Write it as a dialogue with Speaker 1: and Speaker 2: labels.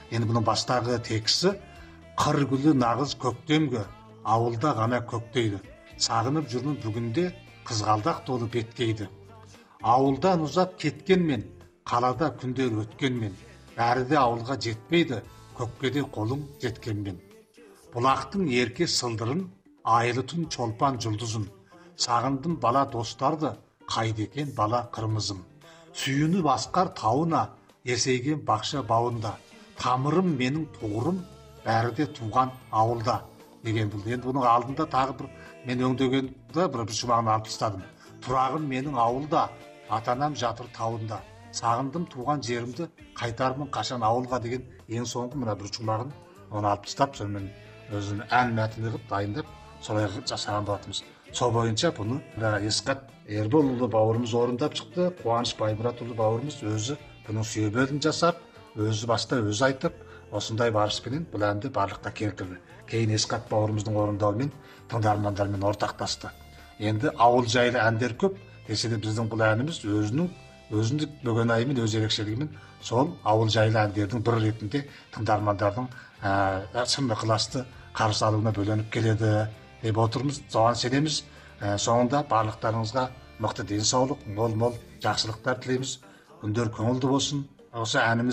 Speaker 1: Енді бұның бастағы текісі: қыр гүлі нағыз көктемге, ауылда ғана көктейді. Сағынып жүрмін бүгінде, қызғалдақ толы беткейді. Ауылдан ұзап кеткенмен, қалада күндер өткенмен, бәрі де ауылға жетпейді, көккеде қолың жеткенмен. Бұлақтың ерке сылдырын, айлы түн чолпан жұлдызын, сағындым бала достарды, қайда екен бала қырмызым. Сүйіні басқар тауына, есейген бақша бауында, тамырым менің туғырым, бәрі де туған ауылда деген бұл. Енді бұның алдында тағы бір мен өңдегенді бір шумағын алып тастадым. Тұрағым менің ауылда, атанам жатыр тауында, сағындым туған жерімді, қайтармын қашан ауылға деген ең соңғы мына бір шумағын оны алып тастап, сонымен өзін ән мәтіні қылып дайындап, солай жасаған болатынбыз. Сол бойынша бұны Есқат Ерболұлы бауырымыз орындап шықты. Қуаныш Баймұратұлы бауырымыз өзі бұның сүйемелін жасап, өзі баста өзі айтып, осындай барыспенен бұл әнді барлыққа келтірді. Кейін Есқат бауырымыздың орындауымен тыңдармандармен ортақтасты. Енді ауыл жайлы әндер көп, десе де біздің бұл әніміз өзіндік бөгенайымен, өз ерекшелігімен сол ауыл жайлы әндердің бір ретінде тыңдармандардың шын ықыласты қарсы алуына бөленіп келеді деп отырмыз. Соған сенеміз. Соңында барлықтарыңызға мықты денсаулық, мол жақсылықтар тілейміз. Күндер көңілді болсын. Осы әніміз